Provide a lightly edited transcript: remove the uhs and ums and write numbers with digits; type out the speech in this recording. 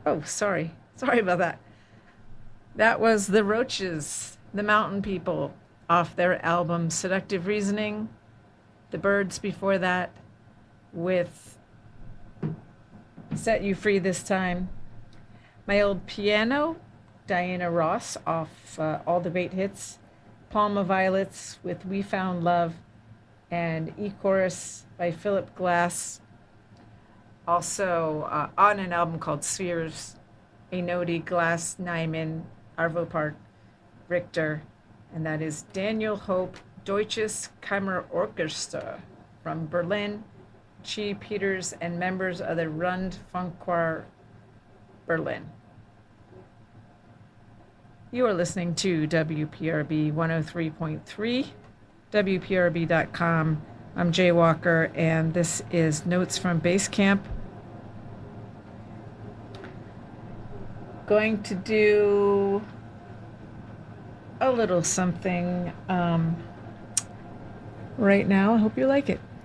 Oh, sorry. Sorry about that. That was The Roaches, the Mountain People, off their album Seductive Reasoning. The Birds before that with Set You Free This Time. My Old Piano, Diana Ross off All the Great Hits. Palma Violets with We Found Love. And E Chorus by Philip Glass. Also on an album called Spheres, Einodi, Glass, Nyman, Arvo Part, Richter, and that is Daniel Hope, Deutsches Kammerorchester from Berlin, Chi Peters, and members of the Rundfunkchoir Berlin. You are listening to WPRB 103.3, WPRB.com. I'm Jay Walker, and this is Notes from Base Camp. Going to do a little something right now. I hope you like it.